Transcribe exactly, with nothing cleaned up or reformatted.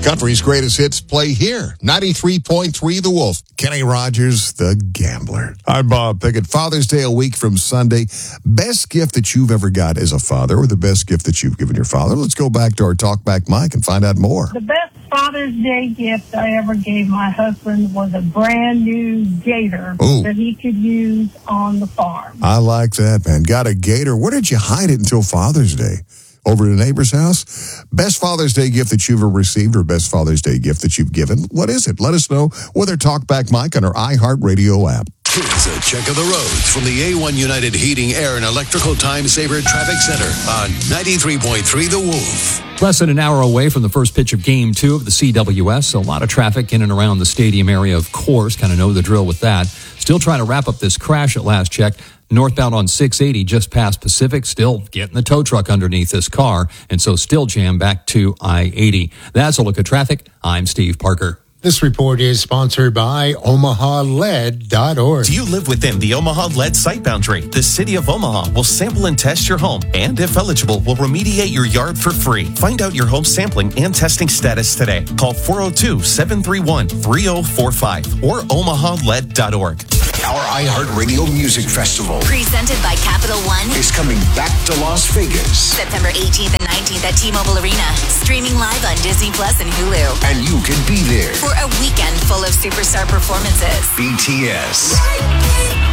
Country's greatest hits play here. ninety-three point three The Wolf. Kenny Rogers, the gambler. I'm Bob Pickett. Father's Day a week from Sunday. Best gift that you've ever got as a father, or the best gift that you've given your father? Let's go back to our Talkback Mike and find out more. The best Father's Day gift I ever gave my husband was a brand new gator Ooh. that he could use on the farm. I like that, man. Got a gator. Where did you hide it until Father's Day? Over at a neighbor's house? Best Father's Day gift that you've ever received, or best Father's Day gift that you've given? What is it? Let us know with our Talkback Mike on our iHeartRadio app. Here's a check of the roads from the A one United Heating, Air, and Electrical Time Saver Traffic Center on ninety-three point three The Wolf. Less than an hour away from the first pitch of Game two of the C W S, so a lot of traffic in and around the stadium area, of course. Kind of know the drill with that. Still trying to wrap up this crash at last check. Northbound on six eighty, just past Pacific, still getting the tow truck underneath this car, and so still jammed back to I eighty. That's a look at traffic. I'm Steve Parker. This report is sponsored by Omaha Lead dot org. Do you live within the Omaha Lead site boundary? The City of Omaha will sample and test your home, and if eligible, will remediate your yard for free. Find out your home sampling and testing status today. Call four oh two, seven three one, three oh four five or Omaha Lead dot org. Our iHeartRadio Music Festival presented by Capital One is coming back to Las Vegas. September eighteenth and nineteenth at T-Mobile Arena. Streaming live on Disney Plus and Hulu. And you can be there for a weekend full of superstar performances. B T S.